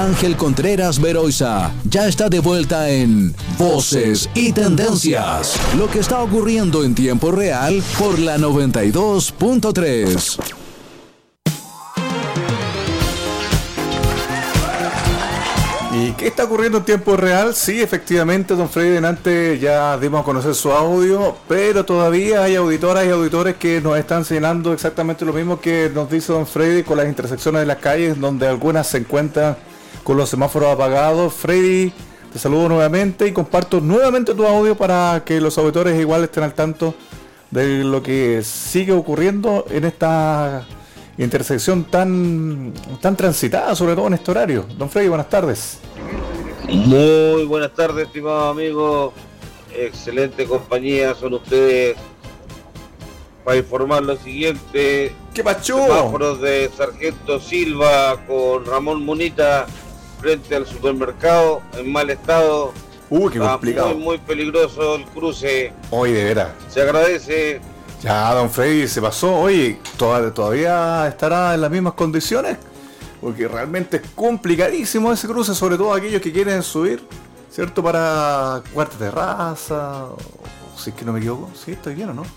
Ángel Contreras Beroiza ya está de vuelta en Voces y Tendencias, lo que está ocurriendo en tiempo real por la 92.3. ¿Y qué está ocurriendo en tiempo real? Sí, efectivamente, don Freddy Denante, ya dimos a conocer su audio, pero todavía hay auditoras y auditores que nos están señalando exactamente lo mismo que nos dice don Freddy con las intersecciones de las calles, donde algunas se encuentran con los semáforos apagados. Freddy, te saludo nuevamente y comparto nuevamente tu audio para que los auditores igual estén al tanto de lo que sigue ocurriendo en esta intersección tan transitada, sobre todo en este horario. Don Freddy, buenas tardes. Muy buenas tardes, estimado amigo. Excelente compañía son ustedes para informar lo siguiente. ¡Qué pacho! Semáforos de Sargento Silva con Ramón Munita frente al supermercado en mal estado. Qué complicado. Muy peligroso el cruce. Hoy de veras. Se agradece. Ya, don Freddy, se pasó. Oye, ¿todavía estará en las mismas condiciones? Porque realmente es complicadísimo ese cruce, sobre todo aquellos que quieren subir, ¿cierto? Para Cuarta Terraza, o si es que no me equivoco. Sí, estoy bien, ¿o no?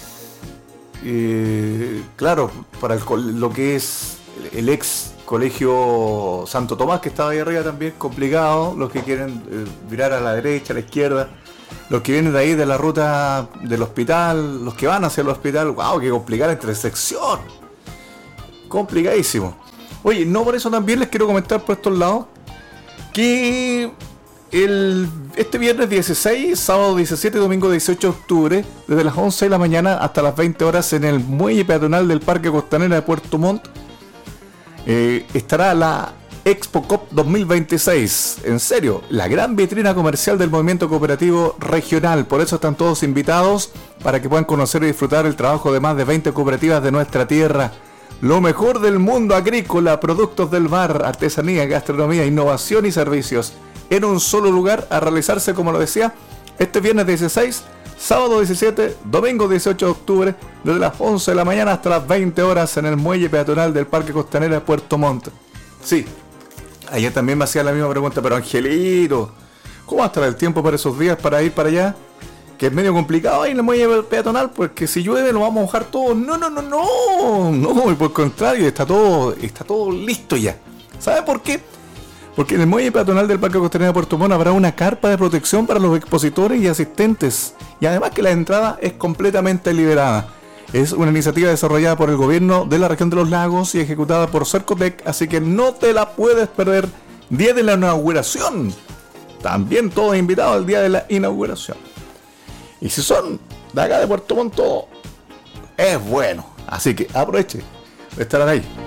Claro, para lo que es el ex colegio Santo Tomás, que estaba ahí arriba también, complicado. Los que quieren virar a la derecha, a la izquierda. Los que vienen de ahí de la ruta del hospital, los que van hacia el hospital, wow, qué complicada la intersección. Complicadísimo. Oye, no por eso también les quiero comentar por estos lados que este viernes 16, sábado 17 y domingo 18 de octubre, desde las 11 de la mañana hasta las 20 horas en el muelle peatonal del Parque Costanera de Puerto Montt, estará la Expo COP 2026, en serio, la gran vitrina comercial del movimiento cooperativo regional. Por eso están todos invitados para que puedan conocer y disfrutar el trabajo de más de 20 cooperativas de nuestra tierra. Lo mejor del mundo agrícola, productos del mar, artesanía, gastronomía, innovación y servicios en un solo lugar, a realizarse, como lo decía, este viernes 16, sábado 17, domingo 18 de octubre, desde las 11 de la mañana hasta las 20 horas en el muelle peatonal del Parque Costanera de Puerto Montt. Sí. Ayer también me hacía la misma pregunta, pero Angelito, ¿cómo va a estar el tiempo para esos días para ir para allá? Que es medio complicado ahí en el muelle peatonal, porque si llueve lo vamos a mojar todo. No, y por el contrario, está todo listo ya. ¿Sabe por qué? Porque en el muelle peatonal del Parque Costanera de Puerto Montt habrá una carpa de protección para los expositores y asistentes. Y además que la entrada es completamente liberada. Es una iniciativa desarrollada por el gobierno de la región de los lagos y ejecutada por Cercotec, así que no te la puedes perder. Día de la inauguración. También todos invitados al día de la inauguración. Y si son de acá de Puerto Montt, todo es bueno. Así que aproveche de estar ahí.